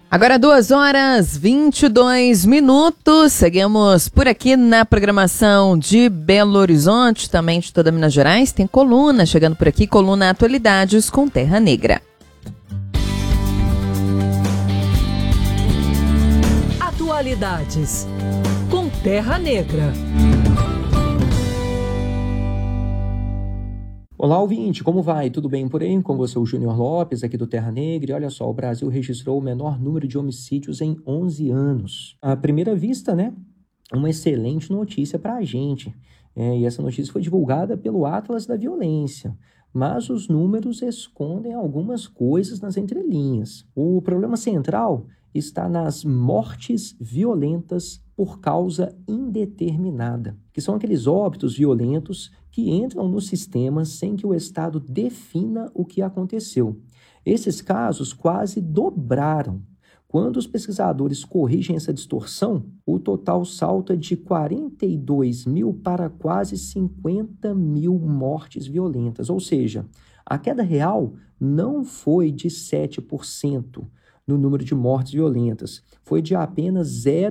Agora 2h22. Seguimos por aqui na programação de Belo Horizonte, também de toda Minas Gerais. Tem coluna chegando por aqui, coluna Atualidades com Terra Negra. Atualidades com Terra Negra. Olá, ouvinte, como vai? Tudo bem por aí? Com você, o Júnior Lopes, aqui do Terra Negra. E olha só, o Brasil registrou o menor número de homicídios em 11 anos. À primeira vista, né? Uma excelente notícia para a gente. E essa notícia foi divulgada pelo Atlas da Violência. Mas os números escondem algumas coisas nas entrelinhas. O problema central está nas mortes violentas por causa indeterminada, que são aqueles óbitos violentos que entram no sistema sem que o Estado defina o que aconteceu. Esses casos quase dobraram. Quando os pesquisadores corrigem essa distorção, o total salta de 42 mil para quase 50 mil mortes violentas. Ou seja, a queda real não foi de 7% no número de mortes violentas, foi de apenas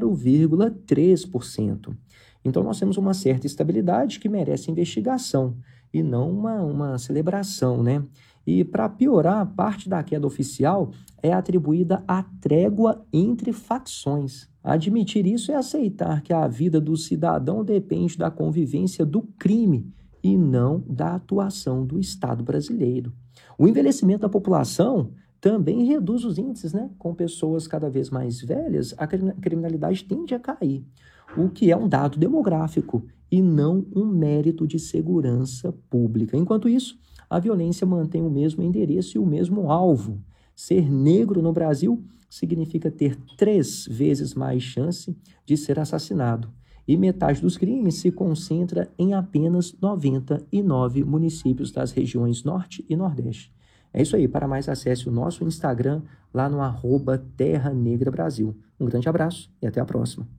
0,3%. Então, nós temos uma certa estabilidade que merece investigação e não uma celebração, né? E, para piorar, parte da queda oficial é atribuída à trégua entre facções. Admitir isso é aceitar que a vida do cidadão depende da convivência do crime e não da atuação do Estado brasileiro. O envelhecimento da população também reduz os índices, né? Com pessoas cada vez mais velhas, a criminalidade tende a cair, o que é um dado demográfico e não um mérito de segurança pública. Enquanto isso, a violência mantém o mesmo endereço e o mesmo alvo. Ser negro no Brasil significa ter 3 vezes mais chance de ser assassinado. E metade dos crimes se concentra em apenas 99 municípios das regiões Norte e Nordeste. É isso aí. Para mais, acesse o nosso Instagram lá no @Terra Negra Brasil. Um grande abraço e até a próxima.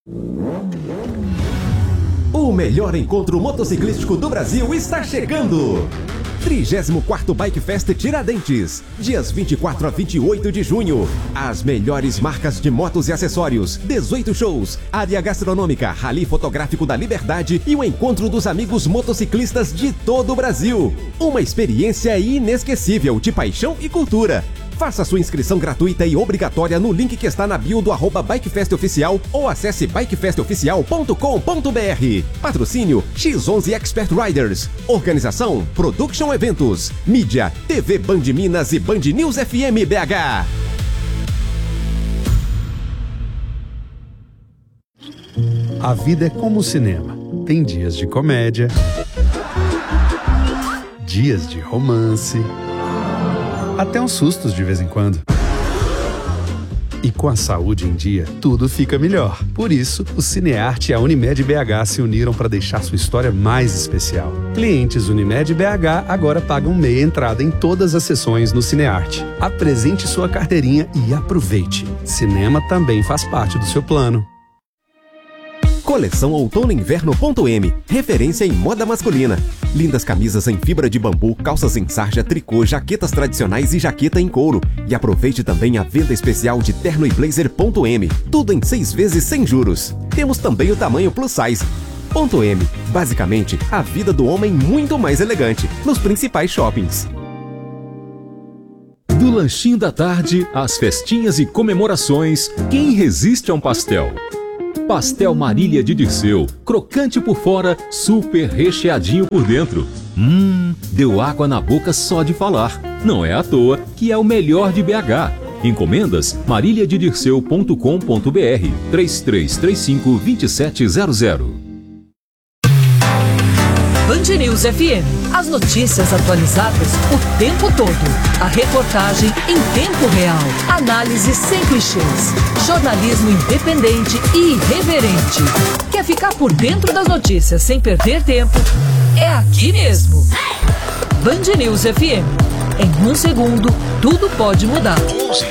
O melhor encontro motociclístico do Brasil está chegando! 34º Bike Fest Tiradentes, dias 24 a 28 de junho. As melhores marcas de motos e acessórios, 18 shows, área gastronômica, rally fotográfico da Liberdade e o encontro dos amigos motociclistas de todo o Brasil. Uma experiência inesquecível de paixão e cultura. Faça sua inscrição gratuita e obrigatória no link que está na bio do @BikeFestOficial ou acesse bikefestoficial.com.br. Patrocínio X11 Expert Riders. Organização Production Eventos. Mídia TV Band Minas e Band News FM BH. A vida é como o cinema. Tem dias de comédia, dias de romance, até uns sustos de vez em quando. E com a saúde em dia, tudo fica melhor. Por isso, o Cinearte e a Unimed BH se uniram para deixar sua história mais especial. Clientes Unimed BH agora pagam meia entrada em todas as sessões no Cinearte. Apresente sua carteirinha e aproveite. Cinema também faz parte do seu plano. Coleção Outono Inverno.m, referência em moda masculina. Lindas camisas em fibra de bambu, calças em sarja, tricô, jaquetas tradicionais e jaqueta em couro. E aproveite também a venda especial de terno e blazer.m, tudo em 6 vezes sem juros. Temos também o tamanho plus size. .m, basicamente, a vida do homem muito mais elegante, nos principais shoppings. Do lanchinho da tarde, às festinhas e comemorações, quem resiste a um pastel? Pastel Marília de Dirceu, crocante por fora, super recheadinho por dentro. Deu água na boca só de falar. Não é à toa que é o melhor de BH. Encomendas mariliadedirceu.com.br 3335-2700. Band News FM. As notícias atualizadas o tempo todo. A reportagem em tempo real. Análise sem clichês. Jornalismo independente e irreverente. Quer ficar por dentro das notícias sem perder tempo? É aqui mesmo. Band News FM. Em 1 segundo, tudo pode mudar.